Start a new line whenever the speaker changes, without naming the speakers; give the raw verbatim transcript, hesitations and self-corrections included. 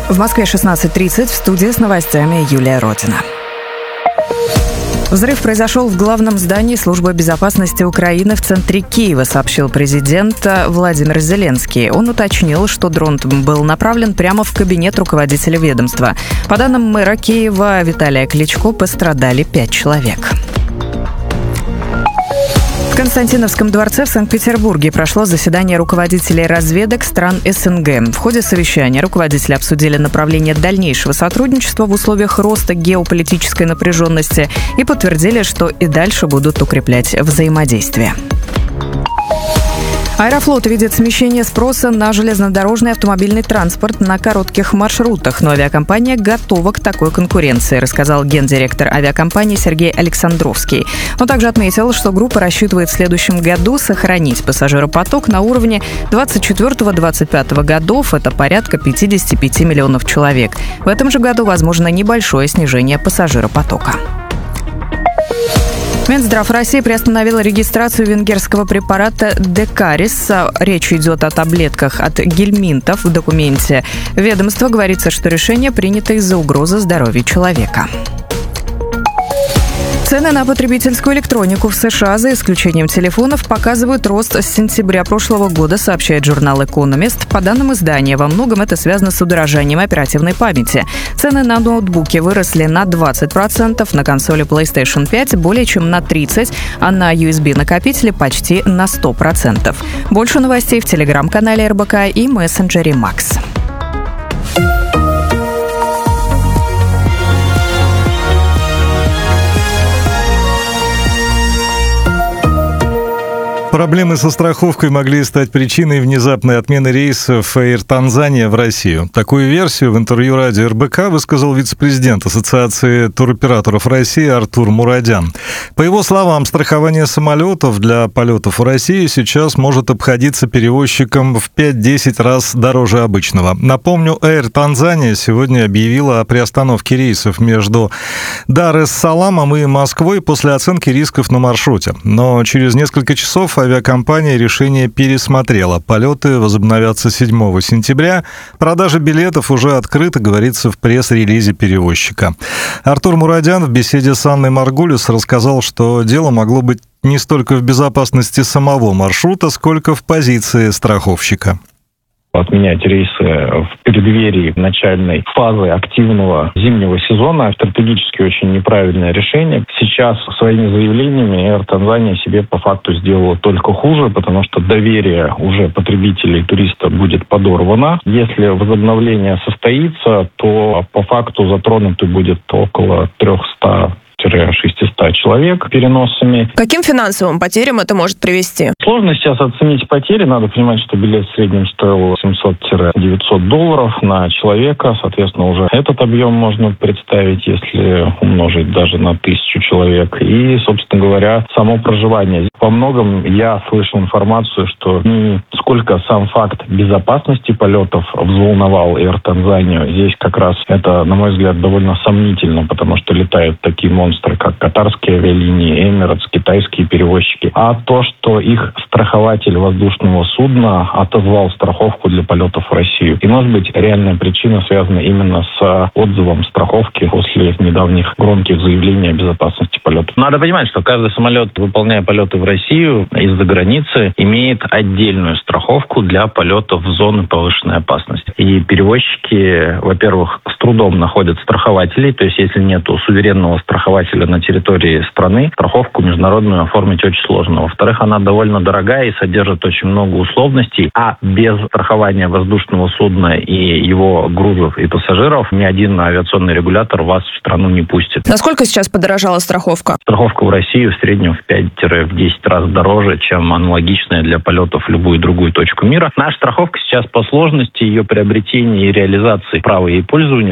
В Москве шестнадцать тридцать, в студии с новостями Юлия Родина. Взрыв произошел в главном здании Службы безопасности Украины в центре Киева, сообщил президент Владимир Зеленский. Он уточнил, что дрон был направлен прямо в кабинет руководителя ведомства. По данным мэра Киева Виталия Кличко, пострадали пять человек. В Константиновском дворце в Санкт-Петербурге прошло заседание руководителей разведок стран СНГ. В ходе совещания руководители обсудили направление дальнейшего сотрудничества в условиях роста геополитической напряженности и подтвердили, что и дальше будут укреплять взаимодействие. Аэрофлот видит смещение спроса на железнодорожный автомобильный транспорт на коротких маршрутах, но авиакомпания готова к такой конкуренции, рассказал гендиректор авиакомпании Сергей Александровский. Он также отметил, что группа рассчитывает в следующем году сохранить пассажиропоток на уровне двадцать четвёртого - двадцать пятого годов, это порядка пятьдесят пять миллионов человек. В этом же году возможно небольшое снижение пассажиропотока. Минздрав России приостановила регистрацию венгерского препарата Декарис. Речь идет о таблетках от гельминтов. В документе ведомства говорится, что решение принято из-за угрозы здоровью человека. Цены на потребительскую электронику в США, за исключением телефонов, показывают рост с сентября прошлого года, сообщает журнал «Экономист». По данным издания, во многом это связано с удорожанием оперативной памяти. Цены на ноутбуки выросли на двадцать процентов, на консоли PlayStation пять более чем на тридцать процентов, а на ю эс би-накопители почти на сто процентов. Больше новостей в телеграм-канале эр бэ ка и мессенджере Макс.
Проблемы со страховкой могли стать причиной внезапной отмены рейсов Air Tanzania в Россию. Такую версию в интервью радио эр бэ ка высказал вице-президент Ассоциации туроператоров России Артур Мурадян. По его словам, страхование самолетов для полетов в Россию сейчас может обходиться перевозчикам в пять-десять раз дороже обычного. Напомню, Air Tanzania сегодня объявила о приостановке рейсов между Дар-эс-Саламом и Москвой после оценки рисков на маршруте. Но через несколько часов авиакомпания решение пересмотрела. Полеты возобновятся седьмого сентября. Продажа билетов уже открыта, говорится в пресс-релизе перевозчика. Артур Мурадян в беседе с Анной Маргулис рассказал, что дело могло быть не столько в безопасности самого маршрута, сколько в позиции страховщика.
Отменять рейсы в преддверии начальной фазы активного зимнего сезона стратегически очень неправильное решение. Сейчас своими заявлениями Air Tanzania себе по факту сделала только хуже, потому что доверие уже потребителей, туристов будет подорвано. Если возобновление состоится, то по факту затронуты будет около триста шестьсот человек переносами.
Каким финансовым потерям это может привести?
Сложно сейчас оценить потери. Надо понимать, что билет в среднем стоил семьсот - девятьсот долларов на человека. Соответственно, уже этот объем можно представить, если умножить даже на тысячу человек. И, собственно говоря, само проживание. Во многом я слышал информацию, что не сколько сам факт безопасности полетов взволновал Air Tanzania. Здесь как раз это, на мой взгляд, довольно сомнительно, потому что летают такие монстры, как катарские авиалинии, Emirates, китайские перевозчики. А то, что их страхователь воздушного судна отозвал страховку для полетов в Россию. И, может быть, реальная причина связана именно с отзывом страховки после недавних громких заявлений о безопасности полетов. Надо понимать, что каждый самолет, выполняя полеты в Россию из-за границы, имеет отдельную страховку для полетов в зоны повышенной опасности. И перевозчики, во-первых, с трудом находят страхователей, то есть если нету суверенного страхователя на территории страны, страховку международную оформить очень сложно. Во-вторых, она довольно дорогая и содержит очень много условностей, а без страхования воздушного судна и его грузов и пассажиров ни один авиационный регулятор вас в страну не пустит.
Насколько сейчас подорожала страховка?
Страховка в России в среднем в пять-десять раз дороже, чем аналогичная для полетов в любую другую точку мира. Наша страховка сейчас по сложности ее приобретения и реализации права и пользования